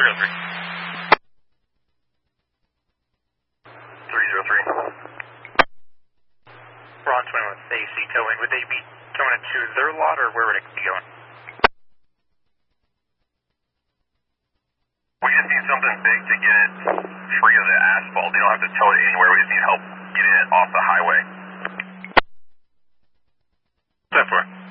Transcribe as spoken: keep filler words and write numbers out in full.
three oh three. three oh three. Ron twenty-one with A C towing. Would they be towing it to their lot, or where would it be going? We just need something big to get it free of the asphalt. They don't have to tow it anywhere. We just need help getting it off the highway. ten four.